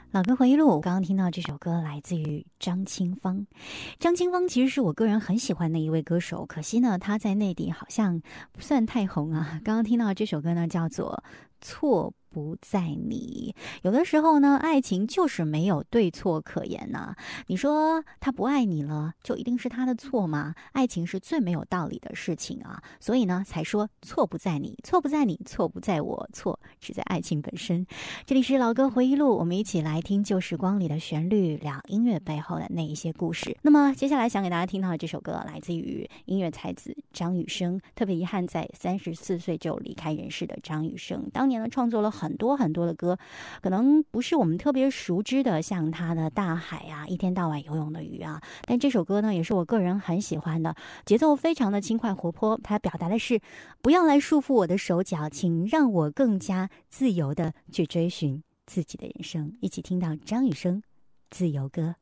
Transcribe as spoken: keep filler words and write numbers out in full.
老歌回忆录，刚刚听到这首歌来自于张清芳。张清芳其实是我个人很喜欢的一位歌手，可惜呢，他在内地好像不算太红啊。刚刚听到这首歌呢，叫做《错不在你》。有的时候呢，爱情就是没有对错可言呐、啊。你说他不爱你了，就一定是他的错吗？爱情是最没有道理的事情啊，所以呢，才说错不在你，错不在你，错不在我，错只在爱情本身。这里是老歌回忆录，我们一起来听旧时光里的旋律，聊音乐背后的那一些故事。那么接下来想给大家听到的这首歌，来自于音乐才子张雨生。特别遗憾，在三十四岁就离开人世的张雨生，当年呢创作了很多很多的歌，可能不是我们特别熟知的，像他的《大海》啊，一天到晚游泳的鱼啊。但这首歌呢，也是我个人很喜欢的，节奏非常的轻快活泼。它表达的是，不要来束缚我的手脚，请让我更加自由的去追寻自己的人生。一起听到张雨生《自由歌》。